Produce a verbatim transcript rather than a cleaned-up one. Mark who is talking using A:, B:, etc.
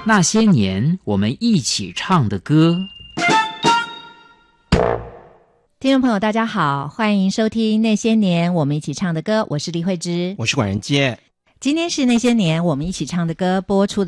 A: 那些年我们一起唱的歌。
B: 听众朋友大家好，欢迎收听那些年我们一起唱的歌，我是李慧芝，
C: 我是管仁杰。
B: 今天是那些年我们一起唱的歌播出的